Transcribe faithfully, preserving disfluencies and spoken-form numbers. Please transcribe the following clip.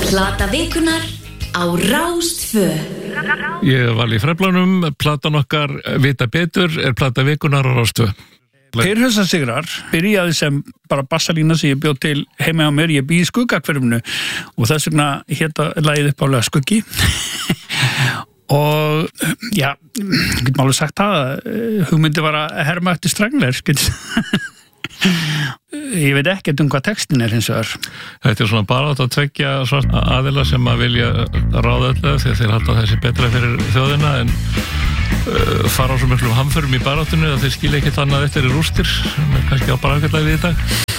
Plata vikunnar á Rás tvö. Ég var í Freflunum, platan okkar Vita betur er plata vikunnar á Rás tvö. Perhausa sigrar byrjaði sem bara bassalína sem ég bjóð til heima á mér, ég bý í Skuggahverfinu og þess vegna hétta lagið uppálega Skuggi og já, ég get máli sagt það, hugmyndi var að herma eftir Strangler, ég veit ekkert um hvað textin er hins vegar. Þetta er svona bara að tvekja svarta aðila sem að vilja ráða öllu því að þeir halda þessi betra fyrir þjóðina en uh, fara á svo miklum hamförum í baráttunni að þeir skilja ekkert annað eftir í rústir sem er kannski á bara ágætlega við í dag.